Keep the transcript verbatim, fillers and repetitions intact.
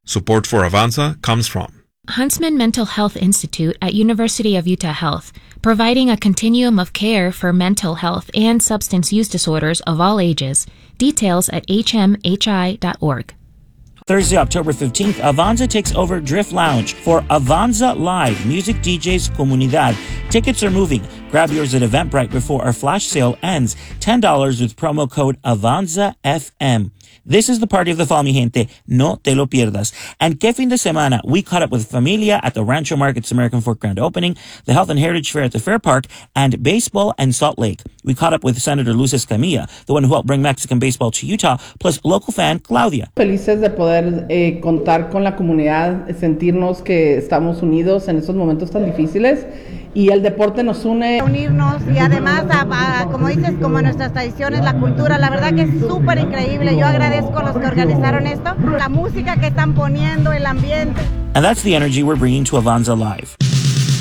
Support for Avanza comes from Huntsman Mental Health Institute at University of Utah Health, providing a continuum of care for mental health and substance use disorders of all ages. Details at h m h i dot org. Thursday, October fifteenth, Avanza takes over Drift Lounge for Avanza Live Music D Js Comunidad. Tickets are moving. Grab yours at Eventbrite before our flash sale ends. ten dollars with promo code Avanza F M. This is the party of the fall, mi gente. No te lo pierdas. And que fin de semana, we caught up with Familia at the Rancho Market's American Fork Grand Opening, the Health and Heritage Fair at the Fair Park, and baseball and Salt Lake. We caught up with Senator Luz Escamilla, the one who helped bring Mexican baseball to Utah, plus local fan Claudia. Felices de poder eh, contar con la comunidad, sentirnos que estamos unidos en estos momentos tan difíciles. Y el deporte nos une. Unirnos y además, a, a, como dices, como nuestras tradiciones, la cultura, la verdad que es súper increíble. Yo agradezco a los que organizaron esto, la música que están poniendo, el ambiente. And that's the energy we're bringing to Avanza Live.